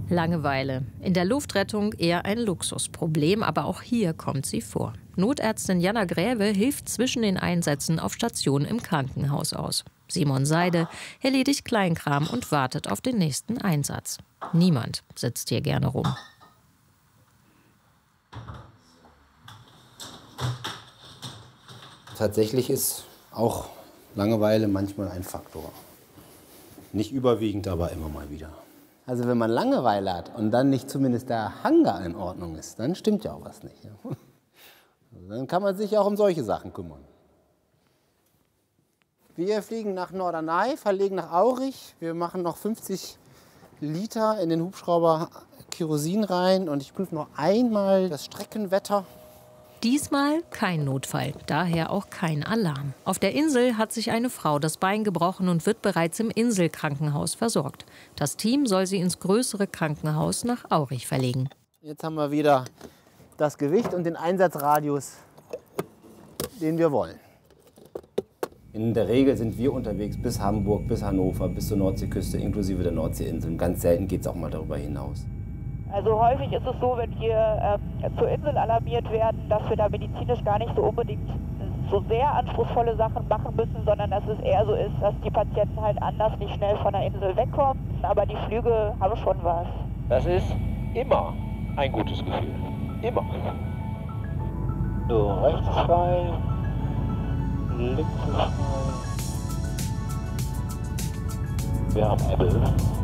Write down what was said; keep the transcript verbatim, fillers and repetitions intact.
Langeweile. In der Luftrettung eher ein Luxusproblem, aber auch hier kommt sie vor. Notärztin Jana Gräve hilft zwischen den Einsätzen auf Station im Krankenhaus aus. Simon Seide erledigt Kleinkram und wartet auf den nächsten Einsatz. Niemand sitzt hier gerne rum. Tatsächlich ist auch Langeweile manchmal ein Faktor. Nicht überwiegend, aber immer mal wieder. Also wenn man Langeweile hat und dann nicht zumindest der Hangar in Ordnung ist, dann stimmt ja auch was nicht. Also dann kann man sich auch um solche Sachen kümmern. Wir fliegen nach Norderney, verlegen nach Aurich. Wir machen noch fünfzig Liter in den Hubschrauber Kerosin rein und ich prüfe noch einmal das Streckenwetter. Diesmal kein Notfall, daher auch kein Alarm. Auf der Insel hat sich eine Frau das Bein gebrochen und wird bereits im Inselkrankenhaus versorgt. Das Team soll sie ins größere Krankenhaus nach Aurich verlegen. Jetzt haben wir wieder das Gewicht und den Einsatzradius, den wir wollen. In der Regel sind wir unterwegs bis Hamburg, bis Hannover, bis zur Nordseeküste, inklusive der Nordseeinseln. Ganz selten geht es auch mal darüber hinaus. Also häufig ist es so, wenn wir ähm, zur Insel alarmiert werden, dass wir da medizinisch gar nicht so unbedingt so sehr anspruchsvolle Sachen machen müssen, sondern dass es eher so ist, dass die Patienten halt anders nicht schnell von der Insel wegkommen. Aber die Flüge haben schon was. Das ist immer ein gutes Gefühl. Immer. So, rechts frei, links frei. Wir haben Ebbe.